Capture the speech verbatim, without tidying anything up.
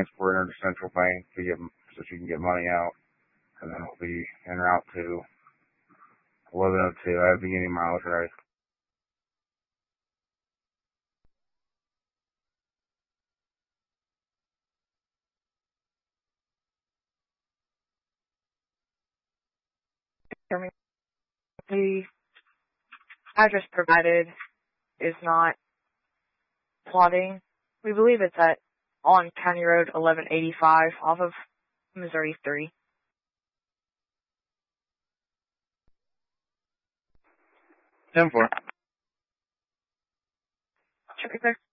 transport her to Central Bank to get so she can get money out, and then we'll be en route to eleven oh two. I have beginning mileage right. The address provided is not plotting. We believe it's at on County Road eleven eighty-five off of Missouri three. ten four. Check it there.